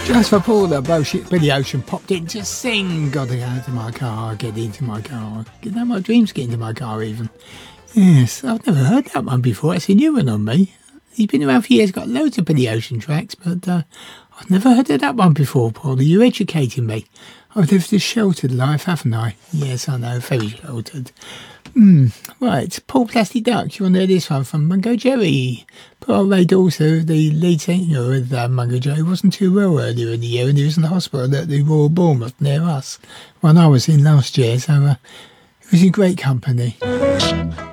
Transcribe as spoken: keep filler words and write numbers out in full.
Just for Paul, the Billy Ocean popped in to sing. Gotta get into my car, get into my car. Get out my dreams, get into my car even. Yes, I've never heard that one before. It's a new one on me. He's been around for years, got loads of Billy Ocean tracks, but uh, I've never heard of that one before, Paul. You're educating me. I've lived a sheltered life, haven't I? Yes, I know, very sheltered. Hmm, right, Paul Plastic Duck, you want to hear this one from Mungo Jerry? Poor Ray Dawson, the lead singer of uh, Mungo Jerry, wasn't too well earlier in the year, and he was in the hospital at the Royal Bournemouth near us when I was in last year, so uh, it was in great company.